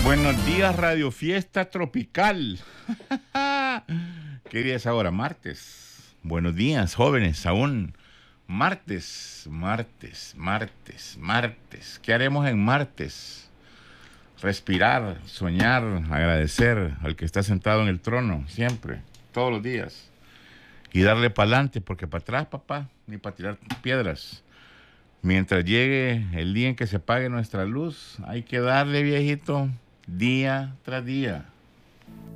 Buenos días, Radio Fiesta Tropical. ¿Qué día es ahora? Martes. Buenos días, jóvenes, aún. Martes. ¿Qué haremos en martes? Respirar, soñar, agradecer al que está sentado en el trono, siempre, todos los días. Y darle para adelante, porque para atrás, papá, ni para tirar piedras. Mientras llegue el día en que se pague nuestra luz, hay que darle, viejito, día tras día.